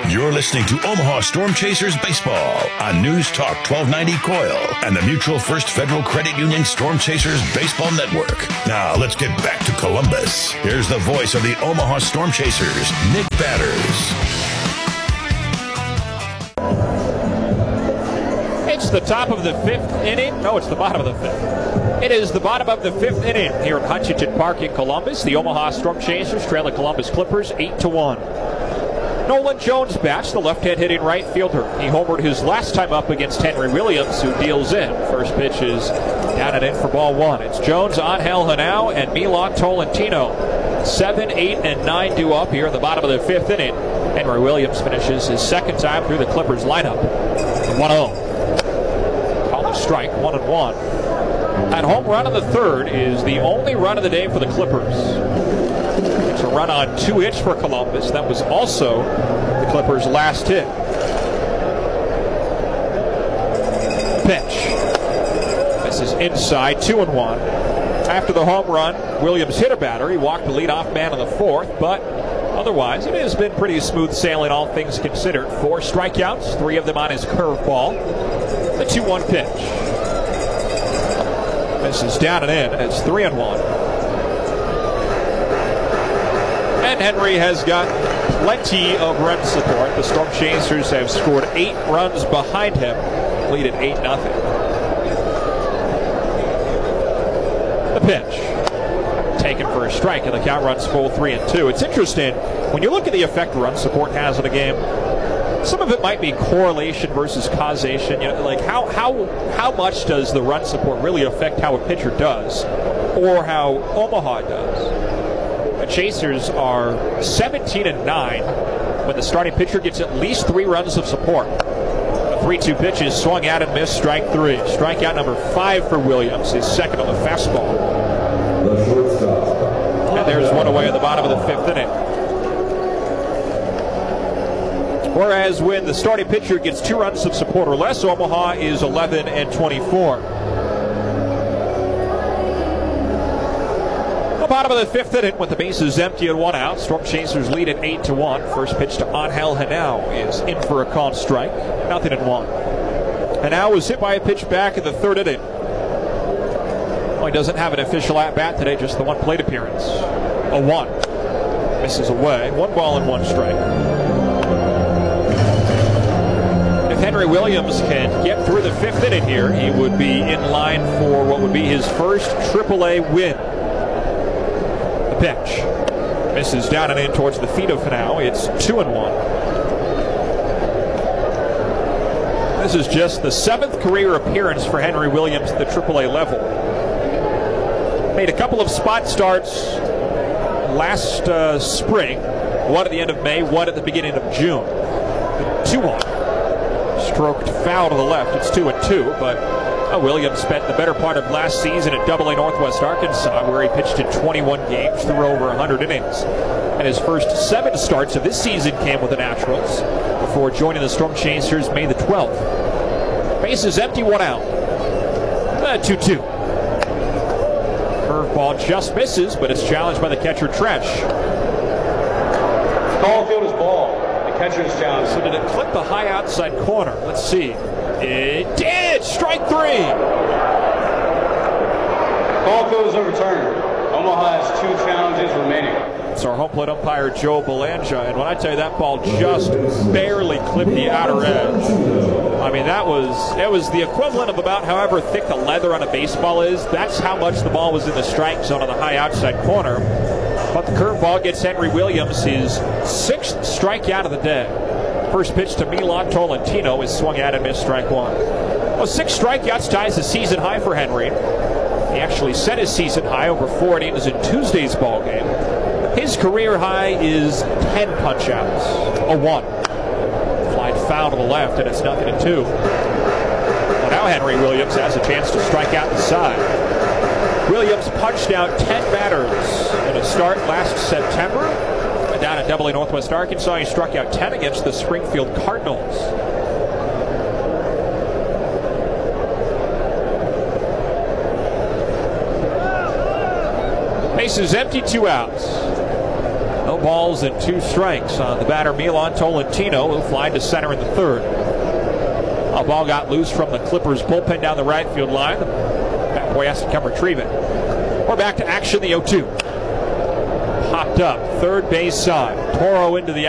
You're listening to Omaha Storm Chasers Baseball on News Talk 1290 Coil and the Mutual First Federal Credit Union Storm Chasers Baseball Network. Now let's get back to Columbus. Here's the voice of the Omaha Storm Chasers, Nick Batters. It's the top of the fifth inning. No, it's the bottom of the fifth. It is the bottom of the fifth inning here at Huntington Park in Columbus. The Omaha Storm Chasers trail the Columbus Clippers 8-1. Nolan Jones bats, the left-hand hitting right fielder. He homered his last time up against Henry Williams, who deals in. First pitch is down and in for ball one. It's Jones, Angel Henao, and Milan Tolentino. 7, 8, and 9 due up here in the bottom of the fifth inning. Henry Williams finishes his second time through the Clippers lineup. 1-0. Call a strike, 1-1. That home run in the third is the only run of the day for the Clippers. It's a run on 2 hits for Columbus. That was also the Clippers' last hit. Pitch. This is inside, 2-1. After the home run, Williams hit a batter. He walked the leadoff man in the fourth, but otherwise it has been pretty smooth sailing, all things considered. 4 strikeouts, 3 of them on his curveball. The 2-1 pitch. This is down and in. It's 3-1. And Henry has got plenty of run support. The Storm Chasers have scored 8 runs behind him, lead at 8-0. The pitch. Taken for a strike, and the count runs full 3-2. It's interesting, when you look at the effect run support has in a game, some of it might be correlation versus causation. You know, like how much does the run support really affect how a pitcher does, or how Omaha does? The Chasers are 17-9 when the starting pitcher gets at least 3 runs of support. The 3-2 pitch is swung out and missed, strike 3. Strikeout number 5 for Williams, his second on the fastball. And there's one away at the bottom of the fifth inning. Whereas when the starting pitcher gets 2 runs of support or less, Omaha is 11-24. Bottom of the fifth inning with the bases empty and 1 out. Storm Chasers lead at 8-1. First pitch to Angel Henao is in for a called strike. 0-1. Henao was hit by a pitch back in the third inning. Well, he doesn't have an official at-bat today, just the 1 plate appearance. 0-1. Misses away. 1 ball and 1 strike. If Henry Williams can get through the fifth inning here, he would be in line for what would be his first AAA win. Pitch. Misses down and in towards the feet of Henao. It's 2-1. This is just the 7th career appearance for Henry Williams at the AAA level. Made a couple of spot starts last spring. One at the end of May, one at the beginning of June. 2-1. Stroked foul to the left. It's 2-2, but Williams spent the better part of last season at AA Northwest Arkansas, where he pitched in 21 games through over 100 innings. And his first 7 starts of this season came with the Naturals before joining the Storm Chasers May the 12th. Bases empty, 1 out. 2-2. Curveball just misses, but it's challenged by the catcher, Tresh. Call field is ball. The catcher's challenge. So did it clip the high outside corner? Let's see. It did! Strike 3! Call field is overturned. Omaha has 2 challenges remaining. It's our home plate umpire, Joe Belanja, and when I tell you that ball just barely clipped the outer edge, I mean, it was the equivalent of about however thick the leather on a baseball is. That's how much the ball was in the strike zone on the high outside corner. But the curveball gets Henry Williams his 6th strikeout of the day. First pitch to Milan Tolentino is swung out and missed, strike 1. Well, 6 strikeouts ties the season high for Henry. He actually set his season high over 4 innings in Tuesday's ball game. His career high is 10 punch-outs. 1. Flied foul to the left, and it's 0-2. Well, now Henry Williams has a chance to strike out the side. Williams punched out 10 batters in a start last September. Down at AA Northwest Arkansas, he struck out 10 against the Springfield Cardinals. Bases empty, 2 outs. balls and 2 strikes on the batter Milan Tolentino, who fly to center in the 3rd. A ball got loose from the Clippers bullpen down the right field line. The bat boy has to come retrieve it. We're back to action, the 0-2. Popped up, third base side. Toro into the